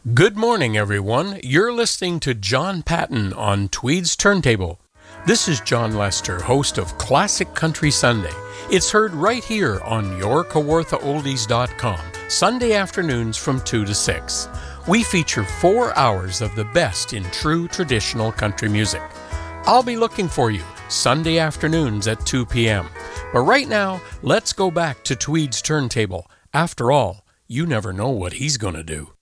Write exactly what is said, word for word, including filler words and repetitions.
Good morning, everyone. You're listening to John Patton on Tweed's Turntable. This is John Lester, host of Classic Country Sunday. It's heard right here on your Kawartha Oldies dot com, Sunday afternoons from two to six. We feature four hours of the best in true traditional country music. I'll be looking for you Sunday afternoons at two p.m. But right now, let's go back to Tweed's Turntable. After all, you never know what he's going to do.